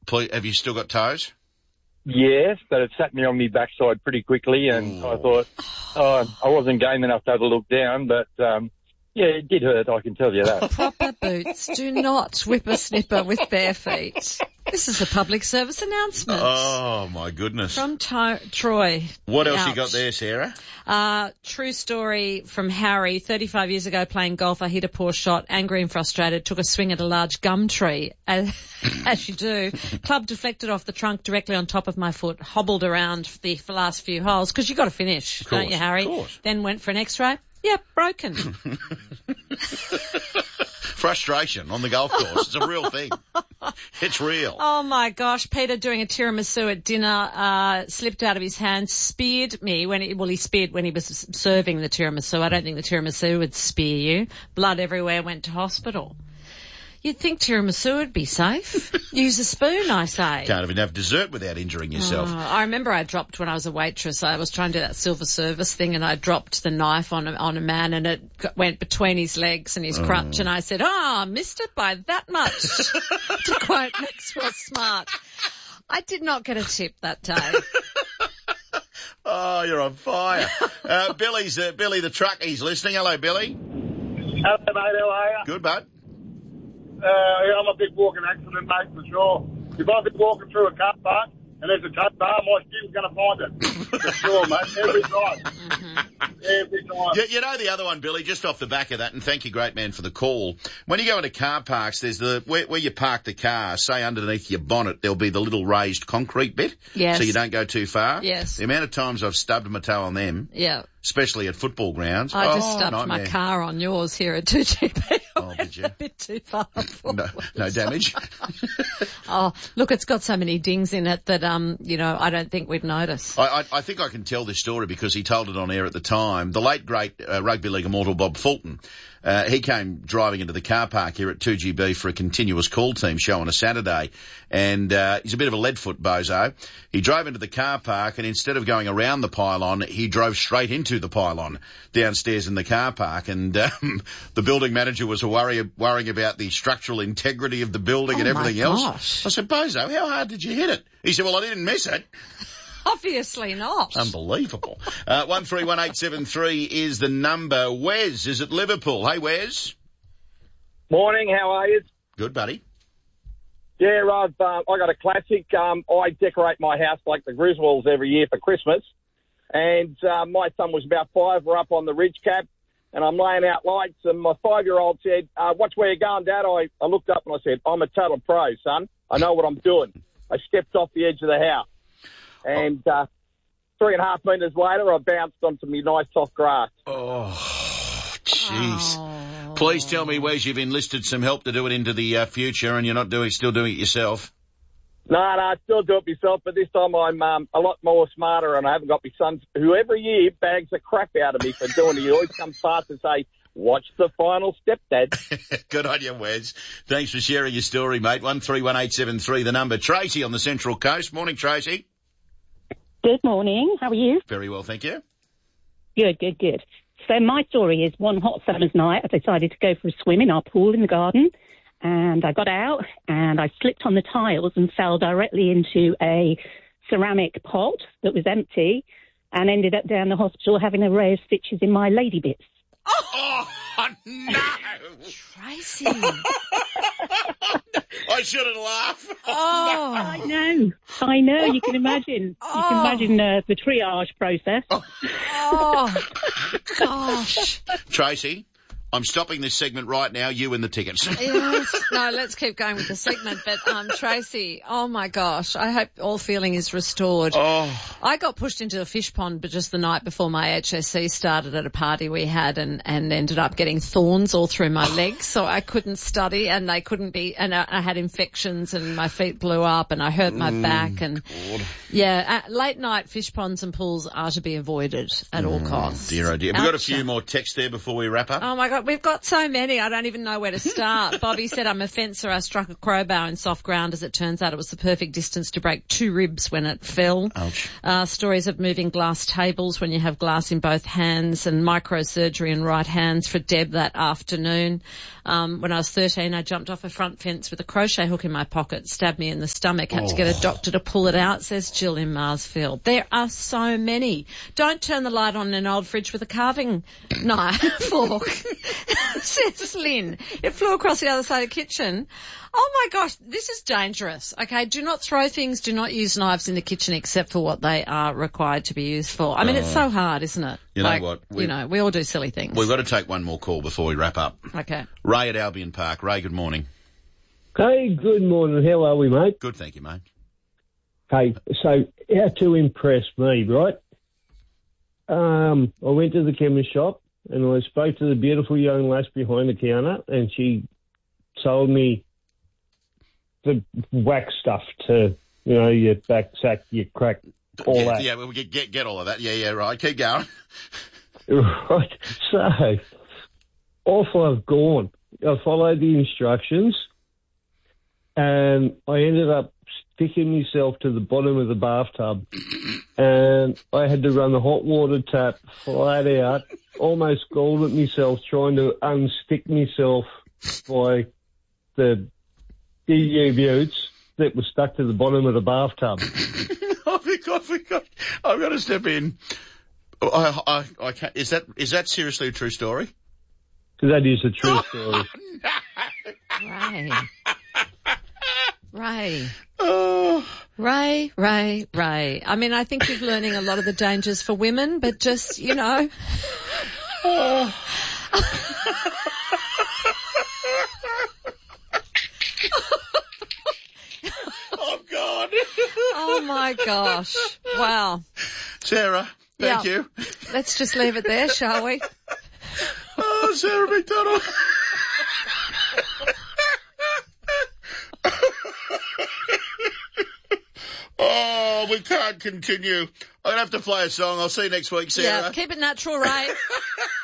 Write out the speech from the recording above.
Have you still got toes? Yes, but it sat me on my backside pretty quickly, and I thought, I wasn't game enough to have a look down, but yeah, it did hurt, I can tell you that. Proper boots. Do not whippersnipper with bare feet. This is a public service announcement. Oh, my goodness. From Troy. What else Ouch. you got there, Sarah? True story from Harry. 35 years ago, playing golf, I hit a poor shot, angry and frustrated, took a swing at a large gum tree, as you do. Club deflected off the trunk directly on top of my foot, hobbled around the last few holes, because you've got to finish, don't you, Harry? Of course. Then went for an x-ray. Yeah, broken. Frustration on the golf course. It's a real thing. It's real. Oh, my gosh. Peter doing a tiramisu at dinner, slipped out of his hand, speared me he speared when he was serving the tiramisu. I don't think the tiramisu would spear you. Blood everywhere, went to hospital. You'd think tiramisu would be safe. Use a spoon, I say. Can't even have dessert without injuring yourself. I remember I dropped when I was a waitress. I was trying to do that silver service thing, and I dropped the knife on a man, and it went between his legs and his crutch, and I said, missed it by that much, to quote Maxwell Smart. I did not get a tip that day. Oh, you're on fire. Billy the truckie's listening. Hello, Billy. Hello, mate. How are you? Good, bud. I'm a big walking accident, mate, for sure. If I've been walking through a car park and there's a tow bar, my skin's going to find it. For sure, mate. Every time. Every time. You know the other one, Billy, just off the back of that, and thank you, great man, for the call. When you go into car parks, there's where you park the car, say underneath your bonnet, there'll be the little raised concrete bit. Yes. So you don't go too far. Yes. The amount of times I've stubbed my toe on them. Yeah. Especially at football grounds. I just stubbed nightmare. my car on yours here at 2GB. Oh, did you? A bit too far forward. No damage? Oh, look, it's got so many dings in it that, I don't think we'd notice. I think I can tell this story because he told it on air at the time. The late, great rugby league immortal Bob Fulton, he came driving into the car park here at 2GB for a continuous call team show on a Saturday, and he's a bit of a leadfoot bozo. He drove into the car park, and instead of going around the pylon, he drove straight into the pylon downstairs in the car park, and the building manager was worrying about the structural integrity of the building and everything else. I said, Bozo, how hard did you hit it? He said, well, I didn't miss it. Obviously not. Unbelievable. 131873 is the number. Wes is at Liverpool. Hey, Wes. Morning, how are you? Good, buddy. Yeah, I got a classic. I decorate my house like the Griswolds every year for Christmas. And my son was about 5. We're up on the ridge cap, and I'm laying out lights, and my 5-year-old said, watch where you're going, Dad. I looked up and I said, I'm a total pro, son. I know what I'm doing. I stepped off the edge of the house. And 3.5 metres later, I bounced onto me nice soft grass. Oh, jeez. Oh. Please tell me, Wes, you've enlisted some help to do it into the future, and you're not still doing it yourself. No, I still do it myself, but this time I'm a lot more smarter, and I haven't got my sons, who every year bags the crap out of me for doing it. He always comes past and say, watch the final step, Dad. Good on you, Wes. Thanks for sharing your story, mate. 131873, the number. Tracy on the Central Coast. Morning, Tracy. Good morning. How are you? Very well, thank you. Good. So my story is one hot summer's night, I decided to go for a swim in our pool in the garden, and I got out and I slipped on the tiles and fell directly into a ceramic pot that was empty and ended up down the hospital having a row of stitches in my lady bits. Oh, no! Tracy. I shouldn't laugh. Oh, no. I know. You can imagine. Oh. You can imagine the triage process. Oh, gosh. Tracy, I'm stopping this segment right now. You win the tickets. Yes. No, let's keep going with the segment. But, Tracy, oh, my gosh, I hope all feeling is restored. Oh. I got pushed into a fish pond but just the night before my HSC started at a party we had and ended up getting thorns all through my legs, so I couldn't study and they couldn't be, and I had infections and my feet blew up and I hurt my back and, God. yeah, late night fish ponds and pools are to be avoided at all costs. Dear, oh dear. Have we got a few more texts there before we wrap up? Oh, my God. we've got so many, I don't even know where to start. Bobby said, I'm a fencer. I struck a crowbar in soft ground. As it turns out, it was the perfect distance to break 2 ribs when it fell. Ouch. Stories of moving glass tables when you have glass in both hands, and microsurgery in right hands for Deb that afternoon. When I was 13, I jumped off a front fence with a crochet hook in my pocket, stabbed me in the stomach, had to get a doctor to pull it out, says Jill in Marsfield. There are so many. Don't turn the light on in an old fridge with a carving knife fork, says Lynn. It flew across the other side of the kitchen. Oh my gosh, this is dangerous. Okay, do not throw things, do not use knives in the kitchen except for what they are required to be used for. I mean, it's so hard, isn't it? You know what? We all do silly things. We've got to take one more call before we wrap up. Okay. Ray at Albion Park. Ray, good morning. Hey, good morning. How are we, mate? Good, thank you, mate. Hey, so how to impress me, right? I went to the chemist shop and I spoke to the beautiful young lass behind the counter, and she sold me the wax stuff to, your back sack, your crack, all that. Yeah, we'll get all of that. Yeah, right. Keep going. Right. So off I've gone. I followed the instructions, and I ended up sticking myself to the bottom of the bathtub, and I had to run the hot water tap flat out, almost scalded myself trying to unstick myself by the boots that were stuck to the bottom of the bathtub. I've got to step in. I can't. Is that seriously a true story? That is a true story. Ray. Oh. Ray. I mean, I think you're learning a lot of the dangers for women, but just, Oh. Oh, God. Oh, my gosh. Wow. Sarah, thank you. Let's just leave it there, shall we? Oh, Sarah McDonald. Oh, we can't continue. I'm going to have to play a song. I'll see you next week, Sarah. Yeah, keep it natural, Ray.